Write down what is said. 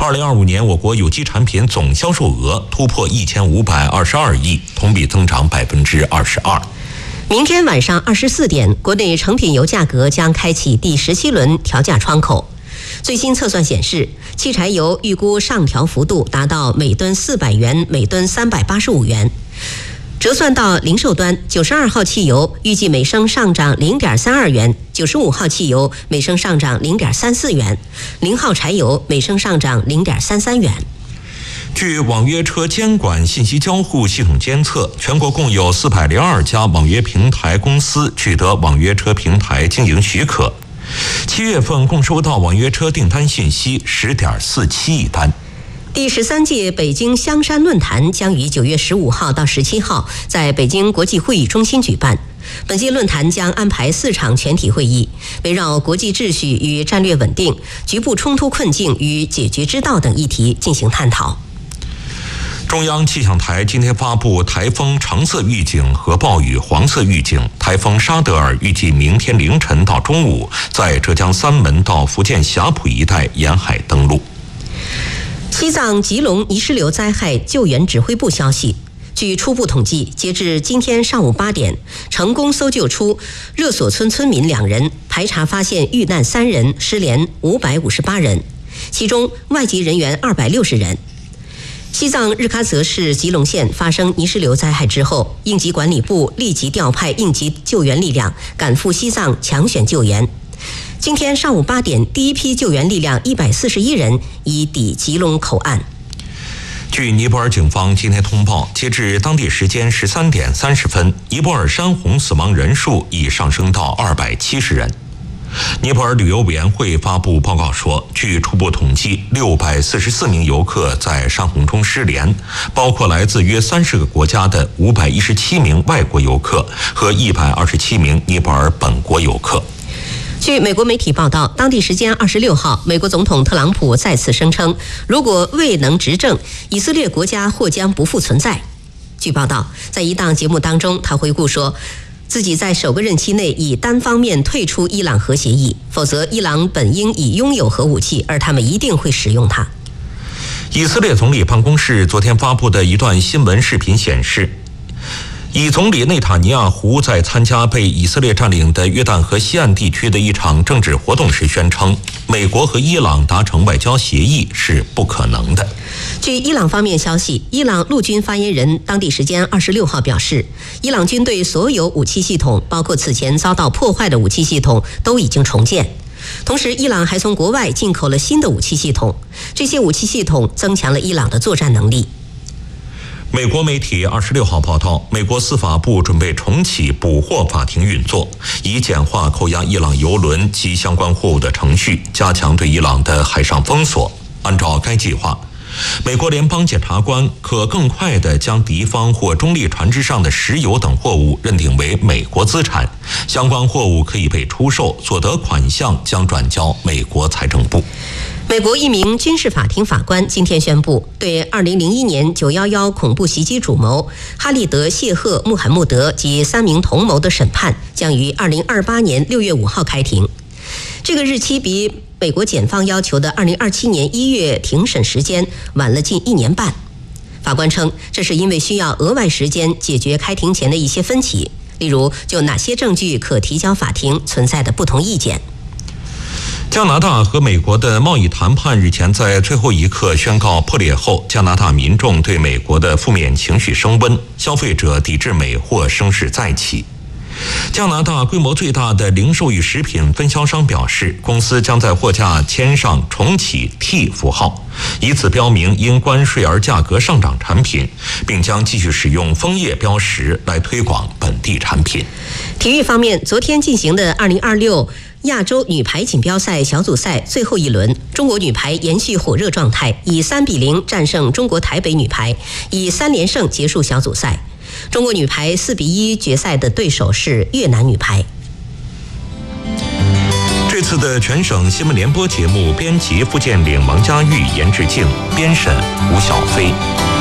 2025年，我国有机产品总销售额突破1522亿，同比增长22%。 明天晚上24点，国内成品油价格将开启第17轮调价窗口。最新测算显示，汽柴油预估上调幅度达到每吨400元、每吨385元。折算到零售端，92号汽油预计每升上涨0.32元，95号汽油每升上涨0.34元，0号柴油每升上涨0.33元。 据网约车监管信息交互系统监测，全国共有402家网约平台公司取得网约车平台经营许可。7月份共收到网约车订单信息10.47亿单。 第13届北京香山论坛将于9月15号到17号在北京国际会议中心举办。本届论坛将安排4场全体会议，围绕国际秩序与战略稳定、局部冲突困境与解决之道等议题进行探讨。 中央气象台今天发布台风橙色预警和暴雨黄色预警，台风沙德尔预计明天凌晨到中午在浙江三门到福建霞浦一带沿海登陆。西藏吉隆泥石流灾害救援指挥部消息，据初步统计，截至今天上午8点，成功搜救出热索村村民2人，排查发现遇难3人，失联558人，其中外籍人员260人。西藏日喀则市吉隆县发生泥石流灾害之后，应急管理部立即调派应急救援力量赶赴西藏抢选救援。今天上午8点，第一批救援力量141人已抵吉隆口岸。据尼泊尔警方今天通报，截至当地时间13点30分，尼泊尔山洪死亡人数已上升到270人。尼泊尔旅游委员会发布报告说，据初步统计，644名游客在山洪中失联，包括来自约30个国家的517名外国游客和127名尼泊尔本国游客。据美国媒体报道，当地时间26号，美国总统特朗普再次声称，如果未能执政，以色列国家或将不复存在。据报道，在一档节目当中，他回顾说，自己在首个任期内已单方面退出伊朗核协议，否则伊朗本应已拥有核武器，而他们一定会使用它。以色列总理办公室昨天发布的一段新闻视频显示，以总理内塔尼亚胡在参加被以色列占领的约旦河西岸地区的一场政治活动时宣称，美国和伊朗达成外交协议是不可能的。据伊朗方面消息，伊朗陆军发言人当地时间26号表示，伊朗军队所有武器系统，包括此前遭到破坏的武器系统，都已经重建。同时，伊朗还从国外进口了新的武器系统，这些武器系统增强了伊朗的作战能力。美国媒体26号报道，美国司法部准备重启捕获法庭运作，以简化扣押伊朗油轮及相关货物的程序，加强对伊朗的海上封锁。按照该计划，美国联邦检察官可更快地将敌方或中立船只上的石油等货物认定为美国资产，相关货物可以被出售，所得款项将转交美国财政部。美国一名军事法庭法官今天宣布，对2001年911恐怖袭击主谋哈利德·谢赫·穆罕默德及3名同谋的审判将于2028年6月5号开庭。这个日期比美国检方要求的2027年1月庭审时间晚了近1年半。法官称，这是因为需要额外时间解决开庭前的一些分歧，例如就哪些证据可提交法庭存在的不同意见。加拿大和美国的贸易谈判日前在最后一刻宣告破裂后，加拿大民众对美国的负面情绪升温，消费者抵制美货声势再起。加拿大规模最大的零售与食品分销商表示，公司将在货架签上重启 T 符号，以此标明因关税而价格上涨产品，并将继续使用枫叶标识来推广本地产品。体育方面，昨天进行的2026亚洲女排锦标赛小组赛最后一轮，中国女排延续火热状态，以3-0战胜中国台北女排，以3连胜结束小组赛。中国女排4-1决赛的对手是越南女排。这次的全省新闻联播节目，编辑付建岭、王佳玉、严志静，编审吴小飞。